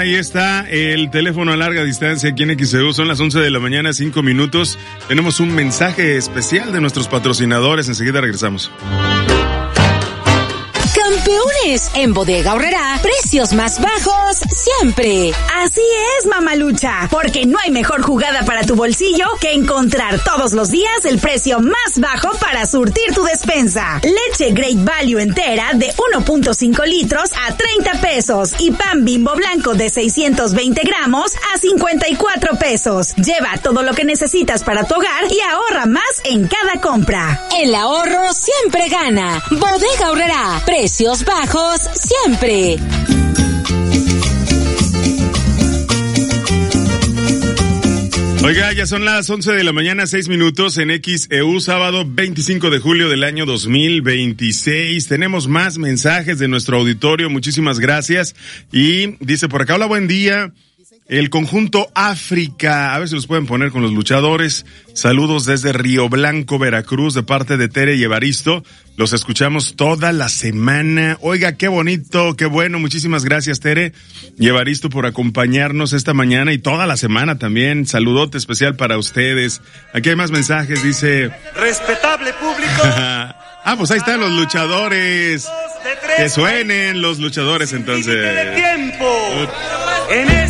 Ahí está el teléfono a larga distancia aquí en XEU. Son las 11 de la mañana, 5 minutos. Tenemos un mensaje especial de nuestros patrocinadores. Enseguida regresamos. Campeones, en Bodega Aurrerá, precios más bajos siempre. Así es, mamalucha, porque no hay mejor jugada para tu bolsillo que encontrar todos los días el precio más bajo para surtir tu despensa. Leche Great Value entera de 1.5 litros a 30 pesos y pan Bimbo blanco de 620 gramos a 54 pesos. Lleva todo lo que necesitas para tu hogar y ahorra más en cada compra. El ahorro siempre gana. Bodega Aurrerá, precios bajos siempre. Oiga, ya son las 11 de la mañana, 6 minutos en XEU, sábado 25 de julio del año 2026. Tenemos más mensajes de nuestro auditorio, muchísimas gracias. Y dice por acá, hola, buen día. El conjunto África, a ver si los pueden poner con los luchadores. Saludos desde Río Blanco, Veracruz, de parte de Tere y Evaristo. Los escuchamos toda la semana. Oiga, qué bonito, qué bueno. Muchísimas gracias, Tere y Evaristo, por acompañarnos esta mañana y toda la semana también. Saludote especial para ustedes. Aquí hay más mensajes, dice... Respetable público. Pues ahí están los luchadores. Que suenen los luchadores, entonces. Tiempo. En